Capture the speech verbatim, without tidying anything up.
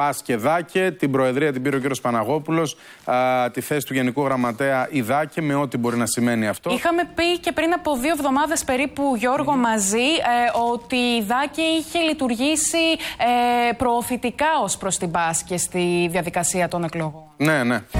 ΠΑΣ και ΔΑΚΕ. Την προεδρία την πήρε ο κύριος Παναγόπουλος. Α, τη θέση του Γενικού Γραμματέα η ΔΑΚΕ, με ό,τι μπορεί να σημαίνει αυτό. Είχαμε πει και πριν από δύο εβδομάδες περίπου, Γιώργο, mm-hmm. μαζί, ε, ότι η ΔΑΚΕ είχε λειτουργήσει ε, προωθητικά ως προς την ΠΑΣ και στη διαδικασία των εκλογών. Ναι, ναι.